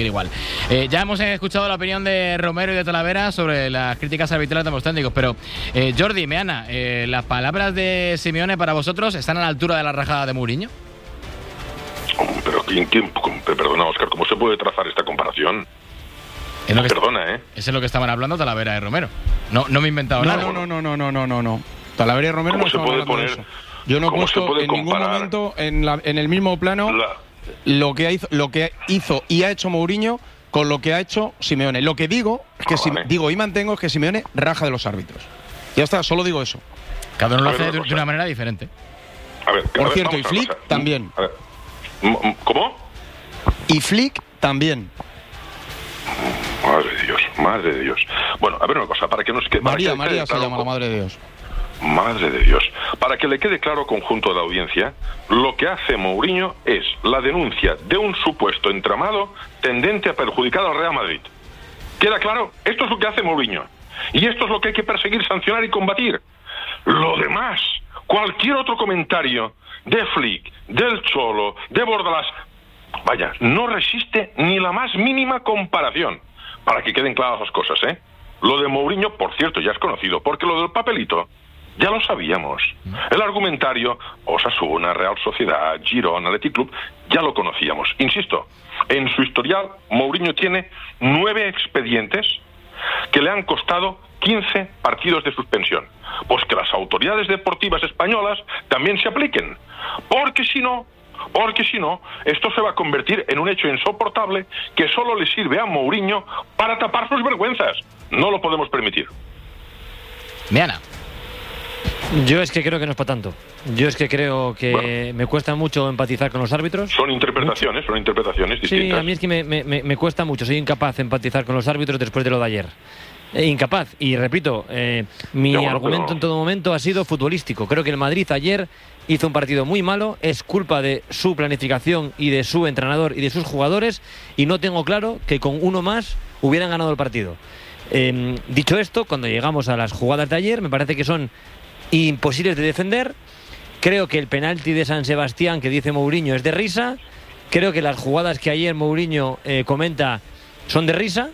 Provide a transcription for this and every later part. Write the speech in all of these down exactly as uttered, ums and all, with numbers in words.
igual. Eh, ya hemos escuchado la opinión de Romero y de Talavera sobre las críticas arbitrales de ambos técnicos, pero eh, Jordi, Meana, eh, ¿las palabras de Simeone para vosotros están a la altura de la rajada de Mourinho? Pero ¿quién, quién, perdona, Óscar, ¿cómo se puede trazar esta comparación? Es lo que Perdona, está, ¿eh? Eso es lo que estaban hablando Talavera y Romero. No, no me he inventado no, nada. No, no, no, no, no, no, no, no. Talavera y Romero ¿Cómo no se puede poner? De eso. Yo no he puesto en ningún momento en, la, en el mismo plano la... lo, que hizo, lo que hizo y ha hecho Mourinho con lo que ha hecho Simeone. Lo que digo, es que si, digo y mantengo es que Simeone raja de los árbitros. Ya está, solo digo eso. Cada uno lo hace de, de una manera diferente. A ver, Por a ver, cierto, y Flick también. A ver. ¿Cómo? Y Flick también. Madre de Dios, madre de Dios. Bueno, a ver una cosa, para que nos quede... María, que María quede se claro, llama la madre de Dios. Madre de Dios. Para que le quede claro conjunto de la audiencia, lo que hace Mourinho es la denuncia de un supuesto entramado tendente a perjudicar al Real Madrid. ¿Queda claro? Esto es lo que hace Mourinho. Y esto es lo que hay que perseguir, sancionar y combatir. Lo demás, cualquier otro comentario de Flick, del Cholo, de Bordalás, vaya, no resiste ni la más mínima comparación. Para que queden claras las cosas, ¿eh? Lo de Mourinho, por cierto, ya es conocido, porque lo del papelito ya lo sabíamos. El argumentario, Osasuna, Real Sociedad, Girona, Athletic Club, ya lo conocíamos. Insisto, en su historial, Mourinho tiene nueve expedientes que le han costado quince partidos de suspensión. Pues que las autoridades deportivas españolas también se apliquen. Porque si no, porque si no, esto se va a convertir en un hecho insoportable que solo le sirve a Mourinho para tapar sus vergüenzas. No lo podemos permitir. Meana. Yo es que creo que no es para tanto. Yo es que creo que bueno, me cuesta mucho empatizar con los árbitros. Son interpretaciones, mucho. son interpretaciones distintas. Sí, a mí es que me, me, me cuesta mucho. Soy incapaz de empatizar con los árbitros después de lo de ayer. Eh, incapaz. Y repito, eh, mi bueno, argumento pero... en todo momento ha sido futbolístico. Creo que el Madrid ayer hizo un partido muy malo. Es culpa de su planificación y de su entrenador y de sus jugadores. Y no tengo claro que con uno más hubieran ganado el partido. Eh, dicho esto, cuando llegamos a las jugadas de ayer, me parece que son imposibles de defender. Creo que el penalti de San Sebastián que dice Mourinho es de risa. Creo que las jugadas que ayer Mourinho eh, comenta son de risa.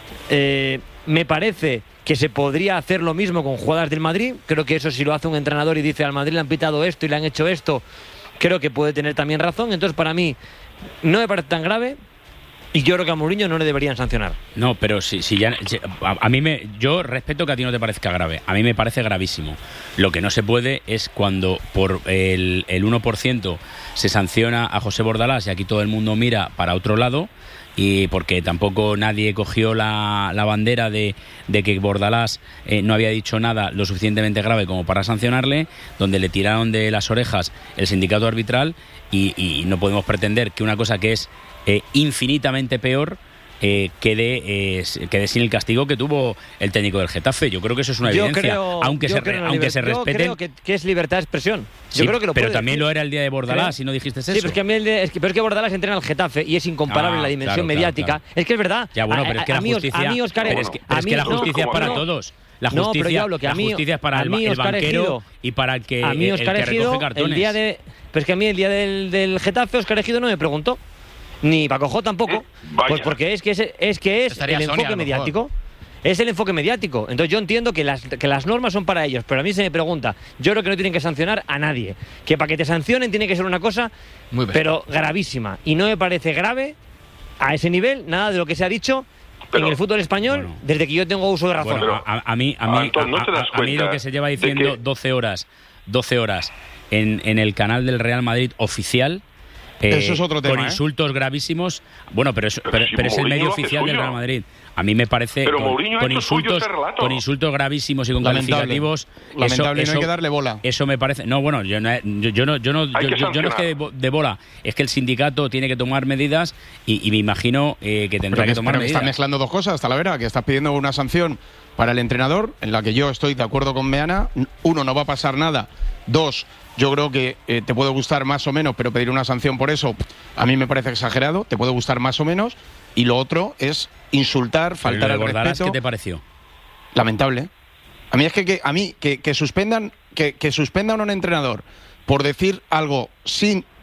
Eh, me parece que se podría hacer lo mismo con jugadas del Madrid. Creo que eso, si lo hace un entrenador y dice al Madrid le han pitado esto y le han hecho esto, creo que puede tener también razón. Entonces, para mí, no me parece tan grave. Y yo creo que a Mourinho no le deberían sancionar. No, pero si, si ya a, a mí me yo respeto que a ti no te parezca grave. A mí me parece gravísimo. Lo que no se puede es cuando por el, el uno por ciento se sanciona a José Bordalás y aquí todo el mundo mira para otro lado, y porque tampoco nadie cogió la, la bandera de, de que Bordalás eh, no había dicho nada lo suficientemente grave como para sancionarle, donde le tiraron de las orejas el sindicato arbitral, y, y no podemos pretender que una cosa que es Eh, infinitamente peor eh, quede, eh, quede sin el castigo que tuvo el técnico del Getafe. Yo creo que eso es una yo evidencia, creo, aunque, se, re, aunque se respeten. Yo creo que, que es libertad de expresión. Yo sí, creo que lo pero puede también decir. Lo era el día de Bordalás, si no dijiste eso. Sí, pero es que, a mí el de, es que, pero es que Bordalás entrena al Getafe y es incomparable ah, la dimensión claro, mediática. Claro, claro. Es que es verdad. Ya, bueno, pero es que la justicia, a mí, Oscar, pero es que, pero es que la justicia no, es para no, todos. La justicia, no, pero yo hablo que a mí, la justicia es para el, el banquero Ejido, y para el que, a mí, el, el que recoge cartones. El día de, pero es que a mí el día del, del Getafe, Óscar Ejido no me preguntó. Ni Paco Jó tampoco. Vaya. Pues porque es que es, es, que es el enfoque Sonia, mediático. Es el enfoque mediático. Entonces yo entiendo que las, que las normas son para ellos, pero a mí se me pregunta, yo creo que no tienen que sancionar a nadie. Que para que te sancionen tiene que ser una cosa, Muy pero gravísima. Y no me parece grave a ese nivel nada de lo que se ha dicho pero, en el fútbol español bueno, desde que yo tengo uso de razón. Bueno, a, a mí, a mí, Anton, ¿no a, a, a mí lo que se lleva diciendo que... doce horas, doce horas en, en el canal del Real Madrid oficial. Eh, eso es otro tema, con insultos ¿eh? gravísimos. Bueno, pero, eso, pero, pero, si pero es el medio hace oficial suyo. del Real Madrid. A mí me parece pero con, con insultos con insultos gravísimos y con lamentable, calificativos. Lamentable, eso, no hay que darle bola. Eso me parece. No, bueno, yo no, yo, yo no, yo no, yo, yo, yo no es que de, de bola, es que el sindicato tiene que tomar medidas y, y me imagino eh, que tendrá pero que tomar pero medidas. Estás mezclando dos cosas, Talavera, que estás pidiendo una sanción para el entrenador, en la que yo estoy de acuerdo con Meana. Uno, no va a pasar nada. Dos, yo creo que eh, te puede gustar más o menos, pero pedir una sanción por eso a mí me parece exagerado. Te puede gustar más o menos. Y lo otro es insultar, faltar al respeto. ¿Qué te pareció? Lamentable. A mí es que, que a mí que, que suspendan que, que suspendan a un entrenador por decir algo sin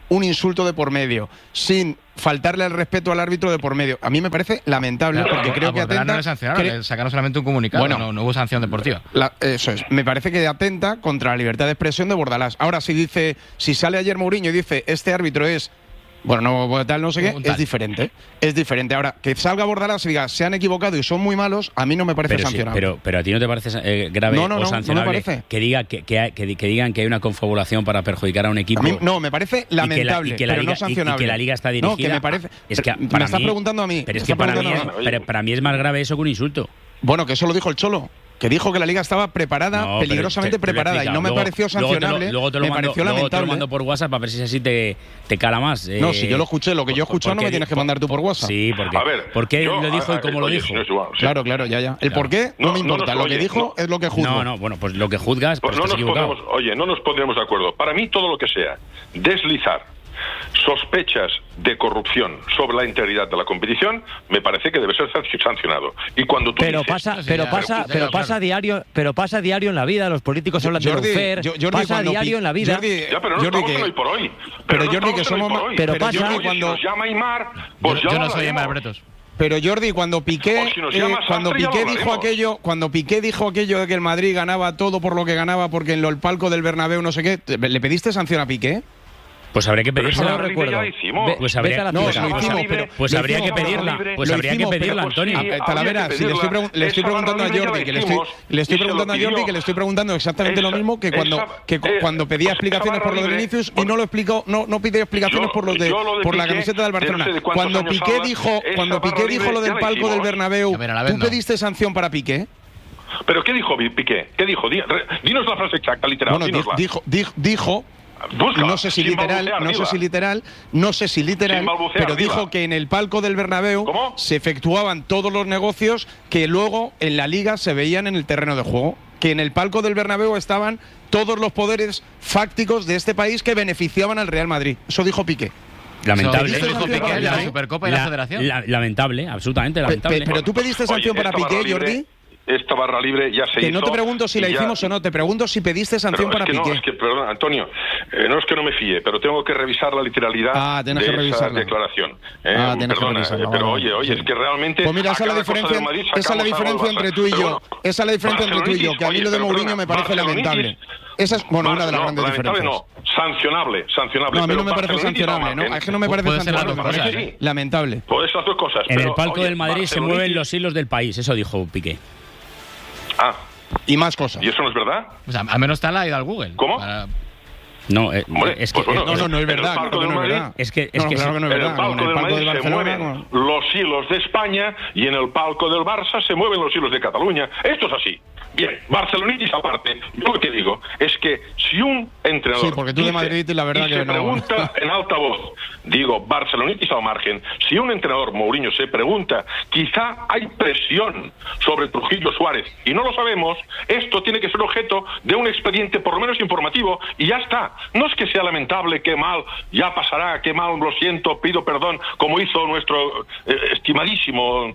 un insulto de por medio, sin faltarle el respeto al árbitro de por medio. A mí me parece lamentable, Claro, porque a- creo a que Bordalás atenta... no le sancionaron, cre- le sacaron solamente un comunicado, Bueno. no, no hubo sanción deportiva. La- eso es. Me parece que atenta contra la libertad de expresión de Bordalás. Ahora, si dice, si sale ayer Mourinho y dice, este árbitro es, bueno, no tal, no sé qué, Un tal. es diferente. Es diferente. Ahora, que salga Bordalás y diga, se han equivocado y son muy malos, a mí no me parece Pero, sí, sancionable. pero, pero a ti no te parece eh, grave No, no, o no, no me sancionable parece. que, diga, que, que, hay- que, que digan que hay una confabulación para perjudicar a un equipo. A mí, no, me parece y que la- lamentable, y que la pero liga- no sancionable. Y, y que la liga está dirigida. No, que me parece... Es que me para estás mí- preguntando a mí. Pero me es que estás para mí, es, preguntando a mí. pero para mí es más grave eso que un insulto. Bueno, que eso lo dijo el Cholo. Que dijo que la liga estaba preparada, No, pero peligrosamente te- te lo he preparada, y no me explicado. pareció Luego- luego te lo- sancionable, luego te lo me mando- pareció luego te lo lamentable. mando por WhatsApp para ver si así te, te cala más. No, eh, si yo lo escuché, lo que yo he por- escuchado no porque me di- tienes que mandar tú por WhatsApp. Sí, porque, A ver, ¿por qué yo- lo dijo a- y cómo a- lo oye, dijo? señor Joao, sí. Claro, claro, ya, ya. El por qué no, No, me no importa, nos- lo que oye, dijo no. es lo que juzgo. No, no, bueno, pues lo que juzgas, pues no estás nos equivocado. podemos, oye, no nos pondremos de acuerdo. Para mí todo lo que sea deslizar sospechas de corrupción sobre la integridad de la competición me parece que debe ser sancionado. Y cuando tú Pero dices, pasa, Sí, pero ya, pasa, ya, pero claro. pasa diario, pero pasa diario en la vida. Los políticos hablan Jordi, de lawfare, yo- Jordi, pasa cuando diario pi- en la vida. Jordi, ya, pero no Jordi, estamos que- en hoy por hoy. pero no Jordi, estamos que en hoy somos por ma- hoy. pero pero pasa- Jordi, Oye, cuando si nos llama Aymar, Yo, pues ya yo lo no soy Aymar hablaremos. Bretos. Pero Jordi, cuando Piqué, O si nos eh, llama cuando Sartre, ya lo Piqué dijo hablaremos. aquello, cuando Piqué dijo aquello de que el Madrid ganaba todo por lo que ganaba porque en lo- el palco del Bernabéu no sé qué, ¿te- ¿le pediste sanción a Piqué? Pues habría que Pero pedírsela. eso No la recuerdo. ya hicimos. Ve- Pues vete habría, a la No, ciudad. lo Barra hicimos, libre, pero pues lo habría que hicimos, pedirla. libre. Pues Lo habría que hicimos, pedirla, pero- Antonio. Ah, Sí, Talavera, habría que si le estoy, pedirla. pregun- le estoy Esa preguntando a barra libre Jordi, ya que la le estoy, hicimos, le estoy y se lo preguntando a Jordi, pidió. que le estoy preguntando exactamente Esa- lo mismo que cuando, esa- que cu- eh, cuando pedía pues esa explicaciones por lo de barra libre- Vinicius y bueno, no lo explicó, no, no pidió explicaciones yo- por los de, yo lo de por la Piqué, camiseta del de no sé Barcelona. de cuántos Cuando años Piqué habla, dijo, esa cuando barra Piqué libre dijo lo ya del la palco del hicimos. Bernabéu, A ver, a la vez ¿tú no. pediste sanción para Piqué? ¿Pero qué dijo Piqué? ¿Qué dijo? Di- re- Dinos la frase exacta, literal. Bueno, di- dínosla. dijo, dijo, dijo Búscala, no sé si sin literal, balbucear, no sé dila. si literal, no sé si literal, Sin balbucear, pero dila. dijo que en el palco del Bernabéu ¿Cómo? se efectuaban todos los negocios que luego en la liga se veían en el terreno de juego, que en el palco del Bernabéu estaban todos los poderes fácticos de este país que beneficiaban al Real Madrid. Eso dijo Piqué. Lamentable. Eso dijo sanción Piqué para en la Piqué? Supercopa y la La- Federación. la- lamentable, absolutamente Pe- lamentable. pe- pero tú pediste sanción Oye, para esta Piqué, barra libre- Jordi. Esta barra libre ya se Que hizo. no te pregunto si la y ya- hicimos o no, te pregunto si pediste sanción Pero para es que Piqué. No, es que, perdón, Antonio, eh, no es que no me fíe, pero tengo que revisar la literalidad Ah, tienes de que esa revisarla. declaración. Eh, Ah, tienes que perdona, revisarla, eh, pero vale, oye, oye, sí. es que realmente... Pues mira, a esa es la cada cosa diferencia, del Madrid esa es la sacamos algo diferencia del entre Barça. tú y Pero yo. bueno, Esa es la diferencia entre tú y yo, Barcelonitis, que a mí oye, lo de pero Mourinho perdona, me parece Barcelonitis, lamentable. Esa es, bueno, una de las no, grandes lamentable diferencias. no, sancionable, sancionable. No, a mí pero no me parece Barcelonitis al sancionable, ¿no? margen. Es que no me Pu- parece puede ser las sancionable, dos me cosas, parece ¿eh? lamentable. Pues esas dos cosas. En pero, el palco oye, del Madrid se Barcelonitis- mueven los hilos del país, eso dijo Piqué. Ah, Y más cosas. ¿y eso no es verdad? O sea, al menos Tala ha ido al Google. ¿Cómo? Para- No, eh, Hombre, es que pues bueno, No, no, no es en el verdad. palco claro que del no es Madrid- verdad. Es que- es No, que claro sí. que no es En el verdad. palco En del el palco de Madrid se Barcelona. mueven no. los hilos de España y en el palco del Barça se mueven los hilos de Cataluña. Esto es así. Bien, Barcelonitis aparte, yo lo que digo es que si un entrenador Sí, porque tú de dice Madrid, la verdad y que se no. pregunta en alta voz, digo, Barcelonitis al margen, si un entrenador, Mourinho, se pregunta, quizá hay presión sobre Trujillo Suárez y no lo sabemos, esto tiene que ser objeto de un expediente por lo menos informativo y ya está. No es que sea lamentable, qué mal, ya pasará, qué mal, lo siento, pido perdón, como hizo nuestro eh, estimadísimo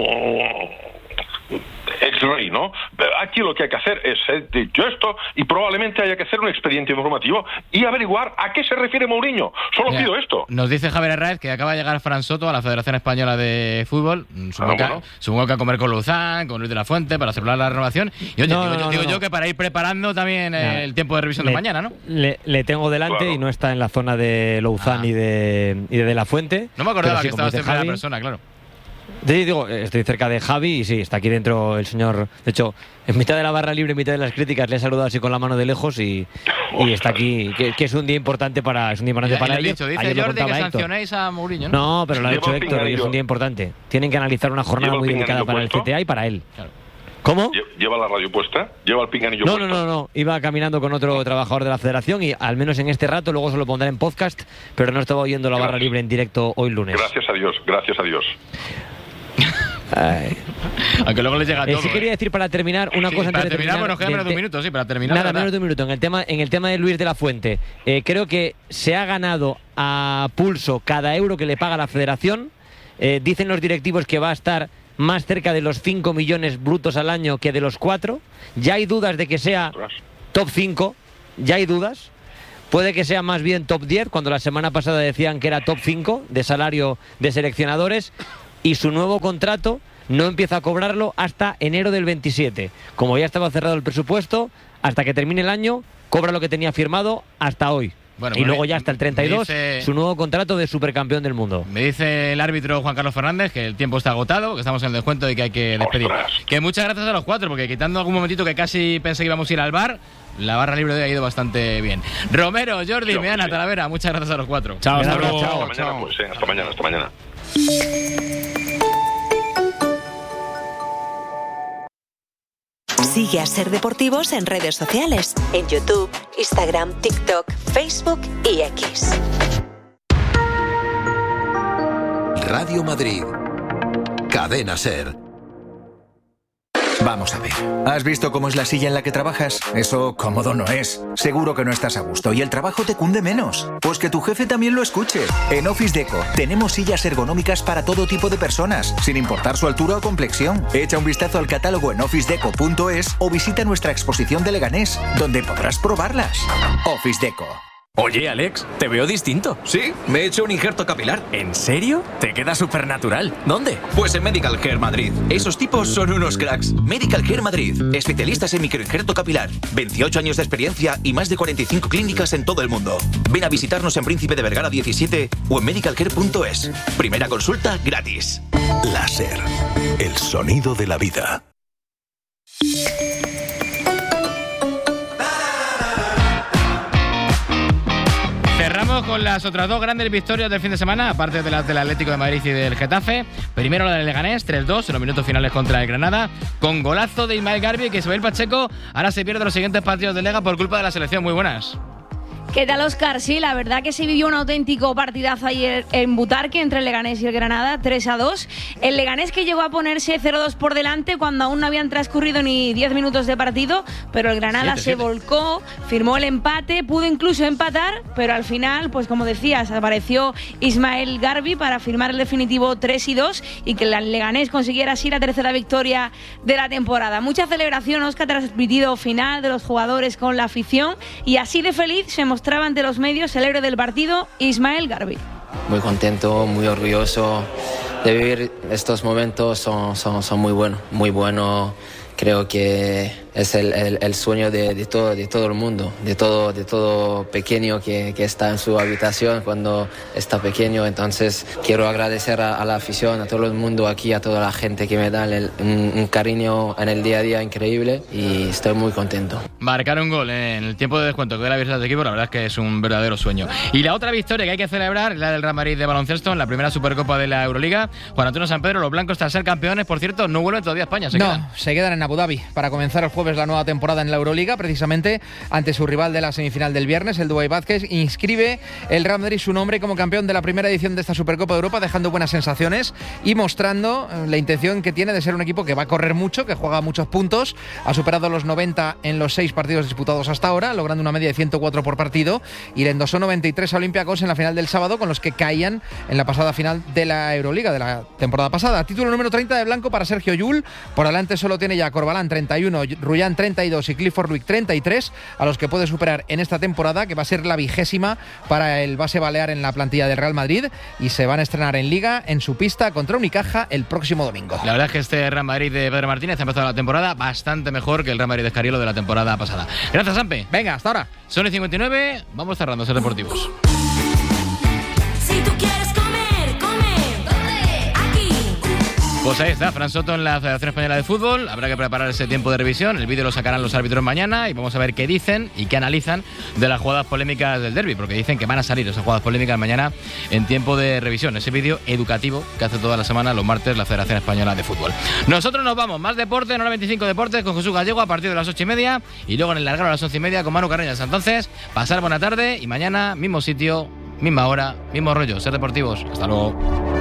ex rey, ¿no? Pero aquí lo que hay que hacer es ser dicho esto y probablemente haya que hacer un expediente informativo y averiguar a qué se refiere Mourinho. Solo Mira, pido esto. Nos dice Javier Herráez que acaba de llegar Fran Soto a la Federación Española de Fútbol. Mm, Supongo, Ah, que, bueno. supongo que a comer con Luzán, con Luis de la Fuente, para celebrar la renovación. Y oye, No, digo, no, yo, no, digo no. yo que para ir preparando también eh, Nada. el tiempo de revisión de Le- mañana, ¿no? Le, le tengo delante Claro. y no está en la zona de Louzán Ah. y, de, y de De La Fuente. No me acordaba pero sí, que como estaba dice en primera Javi, persona, claro. Sí, digo, eh, estoy cerca de Javi y sí, está aquí dentro el señor. De hecho, en mitad de la barra libre, en mitad de las críticas, le he saludado así con la mano de lejos y, y está aquí, que, que es un día importante para, es un día importante Y para le he ellos. dicho, dice Ayer lo Jordi que contaba Héctor. sancionéis a Mourinho, ¿no? No, pero lo ha Lleva dicho el Héctor, y es pinganillo. un día importante. Tienen que analizar una jornada Lleva el muy dedicada pinganillo para el puesto. C T A y para él. Claro. ¿Cómo? Lle- ¿Lleva la radio puesta? ¿Lleva el pinganillo No, no, puesto? no, no. Iba caminando con otro trabajador de la federación y al menos en este rato, luego se lo pondré en podcast, pero no estaba oyendo la barra Gracias. libre en directo hoy lunes. Gracias a Dios, gracias a Dios. Ay. Aunque luego les llega Eh, todo. sí quería ¿eh? decir para terminar una Sí, cosa antes para de terminar, terminar. bueno, queda del menos de un te- minuto, sí, para terminar. Nada, de verdad. menos de un minuto. En el tema, en el tema de Luis de la Fuente, eh, creo que se ha ganado a pulso cada euro que le paga la federación. Eh, dicen los directivos que va a estar más cerca de los cinco millones brutos al año que de los cuatro. Ya hay dudas de que sea Ostras. top cinco, ya hay dudas. puede que sea más bien top diez, cuando la semana pasada decían que era top cinco de salario de seleccionadores, y su nuevo contrato no empieza a cobrarlo hasta enero del veintisiete. Como ya estaba cerrado el presupuesto, hasta que termine el año, cobra lo que tenía firmado hasta hoy. Bueno, y luego ya hasta el treinta y dos, dice, su nuevo contrato de supercampeón del mundo. Me dice el árbitro Juan Carlos Fernández que el tiempo está agotado, que estamos en el descuento y que hay que despedir. ¡Ostras! Que muchas gracias a los cuatro, porque quitando algún momentito que casi pensé que íbamos a ir al bar, la barra libre de hoy ha ido bastante bien. Romero, Jordi, Yo, Meana, sí. Talavera, muchas gracias a los cuatro. Chao, hasta luego. Hasta mañana, pues, sí, hasta mañana, hasta mañana. Sigue a Ser Deportivos en redes sociales, en YouTube, Instagram, TikTok, Facebook y X. Radio Madrid, Cadena Ser. Vamos a ver. ¿Has visto cómo es la silla en la que trabajas? Eso cómodo no es. Seguro que no estás a gusto y el trabajo te cunde menos. Pues que tu jefe también lo escuche. En Office Deco tenemos sillas ergonómicas para todo tipo de personas, sin importar su altura o complexión. Echa un vistazo al catálogo en office deco punto es o visita nuestra exposición de Leganés, donde podrás probarlas. Office Deco. Oye, Alex, te veo distinto. Sí, me he hecho un injerto capilar. ¿En serio? Te queda súper natural. ¿Dónde? Pues en Medical Care Madrid. Esos tipos son unos cracks. Medical Care Madrid. Especialistas en microinjerto capilar. veintiocho años de experiencia y más de cuarenta y cinco clínicas en todo el mundo. Ven a visitarnos en Príncipe de Vergara diecisiete o en medical care punto es. Primera consulta gratis. Láser. El sonido de la vida. Cerramos con las otras dos grandes victorias del fin de semana, aparte de las del Atlético de Madrid y del Getafe. Primero la del Leganés, tres dos en los minutos finales contra el Granada, con golazo de Ismael Garbi, que Ismael Pacheco ahora se pierde los siguientes partidos de Liga por culpa de la selección. Muy buenas. ¿Qué tal, Óscar? Sí, la verdad que se vivió un auténtico partidazo ayer en Butarque entre el Leganés y el Granada, tres a dos. El Leganés que llegó a ponerse cero dos por delante cuando aún no habían transcurrido ni diez minutos de partido, pero el Granada siete, se siete. volcó, firmó el empate, pudo incluso empatar, pero al final, pues como decías, apareció Ismael Garbi para firmar el definitivo tres y dos y que el Leganés consiguiera así la tercera victoria de la temporada. Mucha celebración, Óscar, transmitido final de los jugadores con la afición, y así de feliz se mostró mostraba ante los medios el héroe del partido, Ismael Garbi. Muy contento, muy orgulloso de vivir estos momentos, son, son, son muy buenos, muy buenos. Creo que es el, el, el sueño de, de, todo, de todo el mundo, de todo, de todo pequeño que, que está en su habitación cuando está pequeño. Entonces quiero agradecer a, a la afición, a todo el mundo aquí, a toda la gente que me da el, un, un cariño en el día a día increíble, y estoy muy contento. Marcar un gol en el tiempo de descuento que da la victoria de equipo, la verdad es que es un verdadero sueño. Y la otra victoria que hay que celebrar es la del Real Madrid de baloncesto en la primera Supercopa de la Euroliga. Juan Antonio Sampedro, los blancos tras ser campeones, por cierto, no vuelven todavía a España. ¿Se no, quedan? se quedan en Abu Dhabi para comenzar el jueves la nueva temporada en la Euroliga, precisamente ante su rival de la semifinal del viernes, el Dubái Vázquez. Inscribe el Real Madrid su nombre como campeón de la primera edición de esta Supercopa de Europa, dejando buenas sensaciones y mostrando la intención que tiene de ser un equipo que va a correr mucho, que juega muchos puntos. Ha superado los noventa en los seis partidos disputados hasta ahora, logrando una media de ciento cuatro por partido, y le endosó noventa y tres a Olympiacos en la final del sábado, con los que caían en la pasada final de la Euroliga de la temporada pasada. Título número treinta de blanco para Sergio Llull. Por delante solo tiene ya Corbalán treinta y uno, Rullán treinta y dos y Clifford Luick treinta y tres, a los que puede superar en esta temporada, que va a ser la vigésima para el base balear en la plantilla del Real Madrid, y se van a estrenar en Liga en su pista contra Unicaja el próximo domingo. La verdad es que este Real Madrid de Pedro Martínez ha empezado la temporada bastante mejor que el Real Madrid de Escariolo de la temporada pasada. Gracias, Sampe. Venga, hasta ahora. Son y cincuenta y nueve, vamos cerrando Ser Deportivos. Si tú quieres comer, come. ¿Dónde? Aquí. Pues ahí está, Fran Soto en la Federación Española de Fútbol. Habrá que preparar ese tiempo de revisión. El vídeo lo sacarán los árbitros mañana y vamos a ver qué dicen y qué analizan de las jugadas polémicas del derbi, porque dicen que van a salir esas jugadas polémicas mañana en tiempo de revisión. Ese vídeo educativo que hace toda la semana, los martes, la Federación Española de Fútbol. Nosotros nos vamos, más deporte, en hora veinticinco Deportes con Jesús Gallego a partir de las ocho y media, y luego en el largado a las once y media con Manu Carreñas. Entonces, pasar buena tarde y mañana, mismo sitio, misma hora, mismo rollo. Ser Deportivos. Hasta luego.